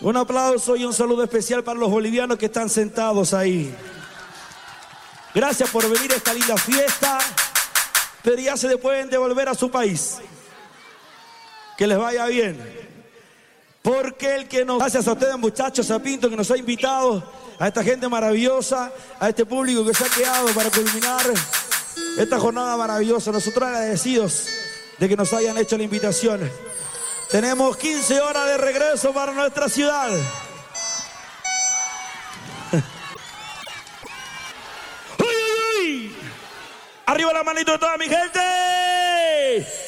Un aplauso y un saludo especial para los bolivianos que están sentados ahí. Gracias por venir a esta linda fiesta, pero ya se pueden devolver a su país. Que les vaya bien. Porque el que nos... Gracias a ustedes, muchachos, a Pinto, que nos ha invitado, a esta gente maravillosa, a este público que se ha quedado para culminar esta jornada maravillosa. Nosotros agradecidos de que nos hayan hecho la invitación. Tenemos 15 horas de regreso para nuestra ciudad. ¡Uy, uy, uy! ¡Arriba la manito de toda mi gente!